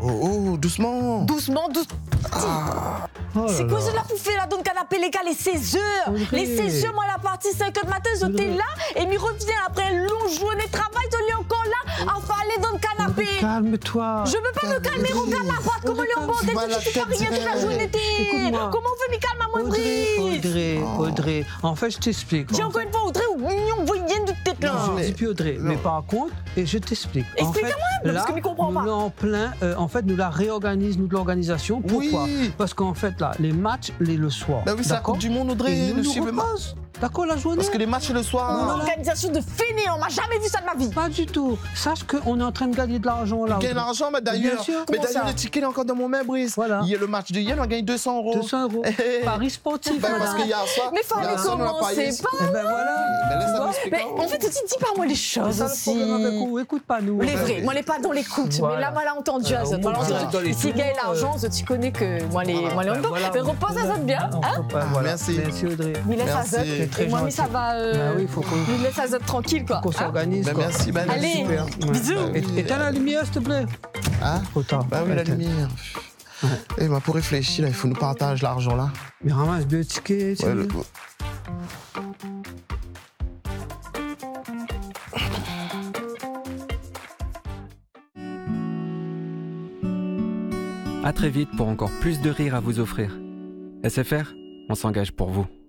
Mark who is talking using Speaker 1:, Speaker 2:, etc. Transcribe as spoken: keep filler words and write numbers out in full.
Speaker 1: Oh, oh, doucement.
Speaker 2: Doucement, doucement.
Speaker 1: Ah.
Speaker 3: Oh
Speaker 2: C'est
Speaker 3: là
Speaker 2: quoi
Speaker 3: là.
Speaker 2: cela pour faire là dans le canapé, les gars, les seize heures?
Speaker 3: Audrey.
Speaker 2: Les seize heures, moi, la partie cinq heures du matin, j'étais
Speaker 3: Audrey.
Speaker 2: là et m'y revient après une longue journée de travail, je suis encore là, à aller dans le canapé.
Speaker 3: Calme-toi.
Speaker 2: Je veux pas me calmer, regarde la boîte, comment elle est en bordel,
Speaker 1: mal à
Speaker 2: tu fais
Speaker 1: la
Speaker 2: pas rien toute la
Speaker 1: tête.
Speaker 2: journée, t'es...
Speaker 3: Écoute-moi.
Speaker 2: Comment on fait me calmer à moi,
Speaker 3: Audrey,
Speaker 2: Brice?
Speaker 3: Audrey, Audrey. En fait, je t'explique.
Speaker 2: J'ai
Speaker 3: En
Speaker 2: encore une fois, Audrey, ou mignon, vous rien de tête là.
Speaker 3: Non,
Speaker 1: mais-
Speaker 3: je dis plus Audrey,
Speaker 1: non.
Speaker 3: mais par contre, et je t'explique. En fait,
Speaker 2: Explique-moi, parce
Speaker 3: là,
Speaker 2: que je ne comprends
Speaker 3: nous
Speaker 2: pas.
Speaker 3: là en plein, euh, en fait, nous la réorganise, nous de l'organisation. Pourquoi?
Speaker 1: Oui.
Speaker 3: Parce qu'en fait, là, les matchs, les le soir.
Speaker 1: Bah oui, c'est la
Speaker 3: d'accord.
Speaker 1: Coupe du Monde,
Speaker 3: Et
Speaker 1: Audrey.
Speaker 3: nous
Speaker 1: Le
Speaker 3: nous
Speaker 1: suivre le match.
Speaker 3: repose. D'accord, la journée.
Speaker 1: Parce que les matchs le
Speaker 2: Une
Speaker 1: soir.
Speaker 2: organisation de fainéants, on m'a jamais vu ça de ma vie.
Speaker 3: Pas du tout. Sache qu'on est en train de gagner de l'argent là.
Speaker 1: Gagne l'argent, mais d'ailleurs.
Speaker 3: Bien sûr.
Speaker 1: Mais
Speaker 2: Comment
Speaker 1: d'ailleurs,
Speaker 2: ça
Speaker 1: le ticket il est encore dans mon main, Brice.
Speaker 3: Voilà.
Speaker 1: Hier, le match de hier, on a gagné deux cents euros.
Speaker 3: deux cents euros.
Speaker 1: Eh, eh.
Speaker 3: Paris sportif,
Speaker 1: Bah, parce
Speaker 3: madame.
Speaker 1: qu'il y a un soir.
Speaker 2: Mais
Speaker 1: il y a
Speaker 2: fallait
Speaker 1: un soir, on a
Speaker 2: commencer
Speaker 1: parié.
Speaker 2: pas.
Speaker 3: Eh ben voilà.
Speaker 1: Mais laisse ça
Speaker 2: Mais en fait, aussi, dis-moi les
Speaker 3: C'est
Speaker 2: choses
Speaker 3: ça le
Speaker 2: aussi.
Speaker 3: problème avec vous. Écoute pas nous.
Speaker 2: Les vrais, moi, les pas dans l'écoute.
Speaker 3: Voilà.
Speaker 2: Mais là, moi, là, entendu,
Speaker 3: Euh,
Speaker 2: à
Speaker 3: au
Speaker 2: Zot. Voilà,
Speaker 3: moins,
Speaker 2: entendu.
Speaker 3: dans les
Speaker 2: Si
Speaker 3: coups,
Speaker 2: gagne
Speaker 3: euh,
Speaker 2: l'argent, Zot, tu connais que moi, les, moi, les
Speaker 3: Ben
Speaker 2: hommes.
Speaker 3: voilà.
Speaker 2: Mais repose à Zot bien,
Speaker 3: On
Speaker 2: hein.
Speaker 3: peut pas,
Speaker 1: Ah,
Speaker 3: voilà.
Speaker 1: merci.
Speaker 3: Merci Audrey.
Speaker 2: Il laisse à
Speaker 1: Merci.
Speaker 2: Zot.
Speaker 1: C'est
Speaker 3: très
Speaker 2: Et moi, mais
Speaker 3: gentil.
Speaker 2: ça va. euh,
Speaker 3: Ah oui, il faut qu'on
Speaker 2: Il laisse à Zot tranquille, quoi.
Speaker 3: qu'on
Speaker 2: Hein.
Speaker 3: s'organise.
Speaker 1: Bah,
Speaker 3: quoi.
Speaker 1: merci, Ben.
Speaker 2: Allez.
Speaker 3: Super.
Speaker 2: Bisous.
Speaker 3: Et et t'as la lumière, s'il te plaît.
Speaker 1: Hein?
Speaker 3: Trop tard.
Speaker 1: Bah oui, la lumière. Eh ben, pour réfléchir, là, il faut nous partager l'argent, là.
Speaker 3: Mais ramasse deux tickets. tu
Speaker 1: Ouais,
Speaker 3: veux.
Speaker 1: le-
Speaker 4: À très vite pour encore plus de rire à vous offrir. S F R, on s'engage pour vous.